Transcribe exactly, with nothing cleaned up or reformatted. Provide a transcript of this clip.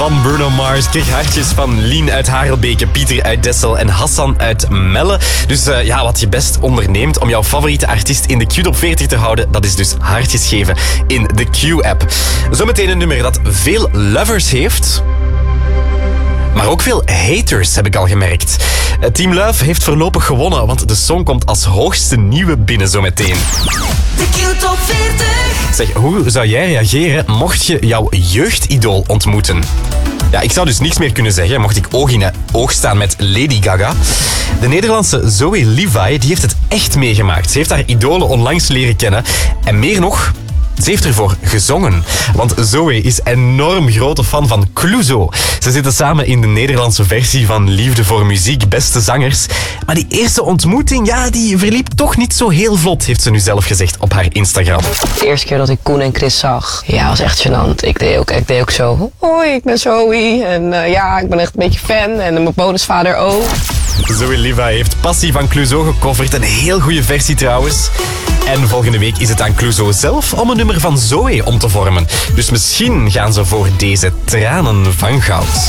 van Bruno Mars. Kreeg hartjes van Lien uit Harelbeke, Pieter uit Dessel en Hassan uit Melle. Dus uh, ja, wat je best onderneemt om jouw favoriete artiest in de Q-top veertig te houden, dat is dus hartjes geven in de Q-app. Zometeen een nummer dat veel lovers heeft, maar ook veel haters, heb ik al gemerkt. Team Love heeft voorlopig gewonnen, want de song komt als hoogste nieuwe binnen zometeen. De Q-top veertig. Zeg, hoe zou jij reageren mocht je jouw jeugdidool ontmoeten? Ja, ik zou dus niks meer kunnen zeggen mocht ik oog in oog staan met Lady Gaga. De Nederlandse Zoe Levi die heeft het echt meegemaakt. Ze heeft haar idolen onlangs leren kennen. En meer nog, ze heeft ervoor gezongen. Want Zoe is enorm grote fan van Clouseau. Ze zitten samen in de Nederlandse versie van Liefde voor Muziek, Beste Zangers. Maar die eerste ontmoeting, ja, die verliep toch niet zo heel vlot, heeft ze nu zelf gezegd op haar Instagram. De eerste keer dat ik Koen en Chris zag, ja, was echt gênant. Ik deed ook, ik deed ook zo, hoi, ik ben Zoe. En uh, ja, ik ben echt een beetje fan. En mijn bonusvader ook. Zoe Levi heeft Passie van Clouseau gecoverd. Een heel goede versie trouwens. En volgende week is het aan Clouseau zelf om een nummer van Zoe om te vormen. Dus misschien gaan ze voor deze Tranen van Goud.